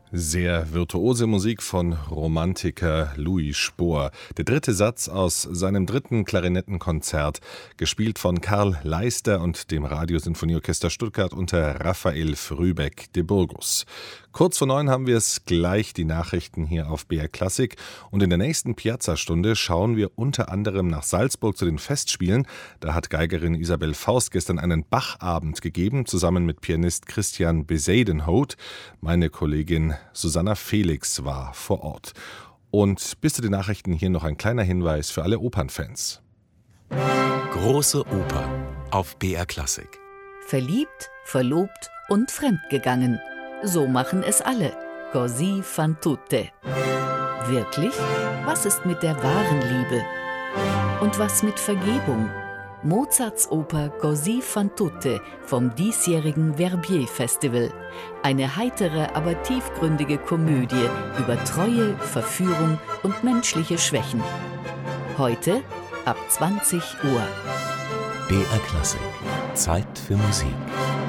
Sehr virtuose Musik von Romantiker Louis Spohr. Der dritte Satz aus seinem dritten Klarinettenkonzert, gespielt von Karl Leister und dem Radiosinfonieorchester Stuttgart unter Raphael Frühbeck de Burgos. Kurz vor 9 haben wir es gleich, die Nachrichten hier auf BR Klassik. Und in der nächsten Piazza-Stunde schauen wir unter anderem nach Salzburg zu den Festspielen. Da hat Geigerin Isabel Faust gestern einen Bachabend gegeben, zusammen mit Pianist Christian Bezuidenhout. Meine Kollegin Susanna Felix war vor Ort. Und bis zu den Nachrichten hier noch ein kleiner Hinweis für alle Opernfans. Große Oper auf BR Klassik. Verliebt, verlobt und fremdgegangen. So machen es alle. Così fan tutte. Wirklich? Was ist mit der wahren Liebe? Und was mit Vergebung? Mozarts Oper Così fan tutte vom diesjährigen Verbier Festival. Eine heitere, aber tiefgründige Komödie über Treue, Verführung und menschliche Schwächen. Heute ab 20 Uhr. BR Klassik. Zeit für Musik.